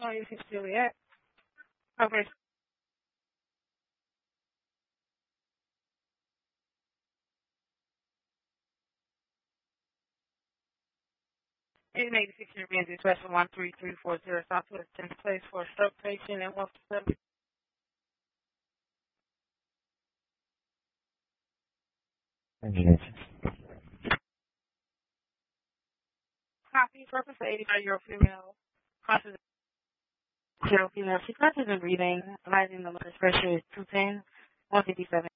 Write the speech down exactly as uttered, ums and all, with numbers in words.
Oh, you can still react. Okay. eight eighty-six New Ramsey Special one three three four zero Southwest tenth place for a stroke patient and wants to copy purpose for eighty-five-year-old female. Crosses zero female. She crosses in breathing. Rising the blood pressure is two ten, one fifty-seven.